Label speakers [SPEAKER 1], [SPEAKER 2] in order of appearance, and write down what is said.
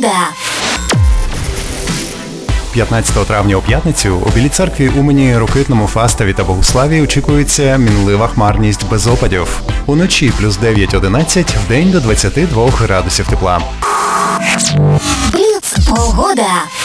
[SPEAKER 1] погода.
[SPEAKER 2] 15 травня у п'ятницю у Білій Церкві, Умані, Рокитному, Фастові та Богуславі очікується мінлива хмарність без опадів. Уночі плюс 9-11, вдень до 22 градусів тепла.
[SPEAKER 1] Бліц погода.